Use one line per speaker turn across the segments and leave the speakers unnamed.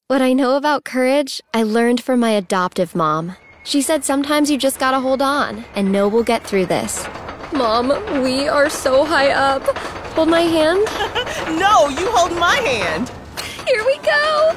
What I know about courage, I learned from my adoptive mom. She said sometimes you just gotta hold on and know we'll get through this. Mom, we are so high up. Hold my hand.
No, you hold my hand.
Here we go.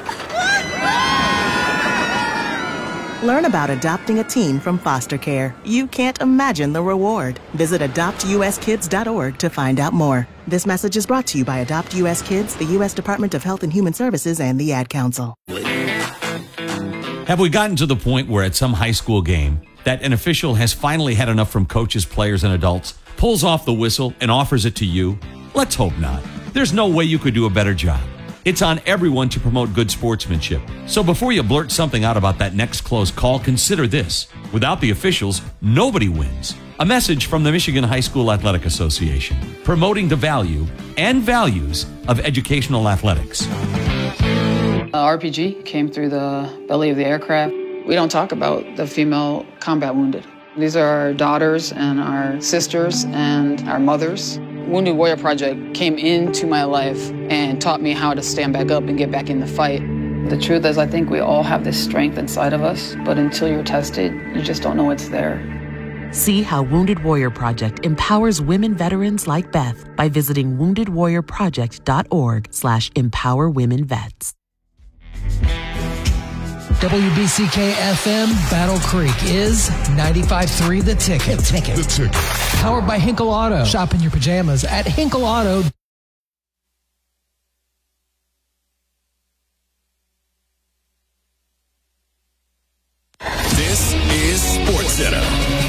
Learn about adopting a teen from foster care. You can't imagine the reward. Visit adoptuskids.org to find out more. This message is brought to you by Adopt U.S. Kids, the U.S. Department of Health and Human Services, and the Ad Council.
Have we gotten to the point where at some high school game that an official has finally had enough from coaches, players, and adults, pulls off the whistle, and offers it to you? Let's hope not. There's no way you could do a better job. It's on everyone to promote good sportsmanship. So before you blurt something out about that next close call, consider this. Without the officials, nobody wins. A message from the Michigan High School Athletic Association, promoting the value and values of educational athletics.
RPG came through the belly of the aircraft. We don't talk about the female combat wounded. These are our daughters and our sisters and our mothers. Wounded Warrior Project came into my life and taught me how to stand back up and get back in the fight. The truth is, I think we all have this strength inside of us, but until you're tested, you just don't know it's there.
See how Wounded Warrior Project empowers women veterans like Beth by visiting woundedwarriorproject.org/empowerwomenvets.
WBCK-FM Battle Creek is 95.3 The Ticket. The Ticket. Powered by Hinkle Auto. Shop in your pajamas at Hinkle Auto.
This is SportsCenter.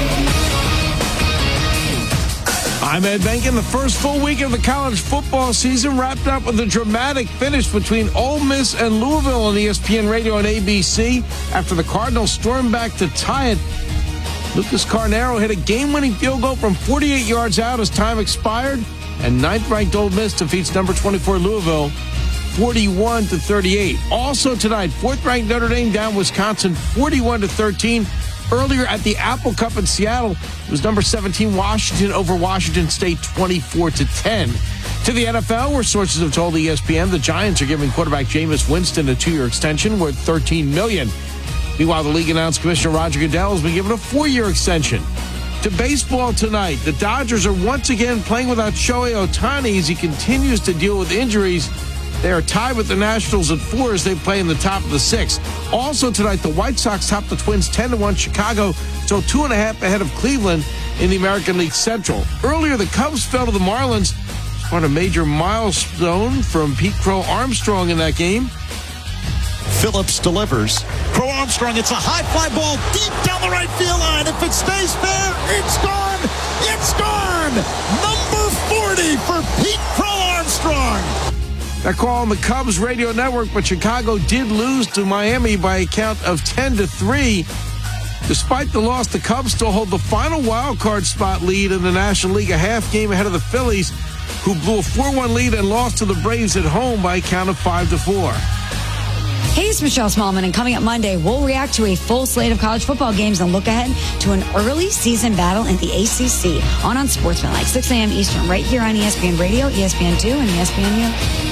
I'm Ed Benkin. The first full week of the college football season wrapped up with a dramatic finish between Ole Miss and Louisville on ESPN Radio and ABC after the Cardinals stormed back to tie it. Lucas Carnero hit a game-winning field goal from 48 yards out as time expired, and ninth-ranked Ole Miss defeats number 24 Louisville 41-38. Also tonight, fourth-ranked Notre Dame down Wisconsin 41-13. Earlier at the Apple Cup in Seattle, it was number 17 Washington over Washington State 24-10. To the NFL, where sources have told ESPN the Giants are giving quarterback Jameis Winston a 2-year extension worth $13 million. Meanwhile, the league announced Commissioner Roger Goodell has been given a 4-year extension. To baseball tonight, the Dodgers are once again playing without Shohei Ohtani as he continues to deal with injuries. They are tied with the Nationals at 4 as they play in the top of the 6th. Also tonight, the White Sox top the Twins 10-1. Chicago still 2.5 ahead of Cleveland in the American League Central. Earlier, the Cubs fell to the Marlins. It's on a major milestone from Pete Crow Armstrong in that game.
Phillips delivers. Crow Armstrong, it's a high fly ball deep down the right field line. If it stays fair, it's gone. It's gone. Number 40 for Pete Crow Armstrong.
That call on the Cubs radio network, but Chicago did lose to Miami by a count of 10-3. Despite the loss, the Cubs still hold the final wild card spot lead in the National League, a half game ahead of the Phillies, who blew a 4-1 lead and lost to the Braves at home by a count of 5-4.
Hey, it's Michelle Smallman, and coming up Monday, we'll react to a full slate of college football games and look ahead to an early season battle in the ACC on Sportsmanlike, 6 a.m. Eastern, right here on ESPN Radio, ESPN2, and ESPNU.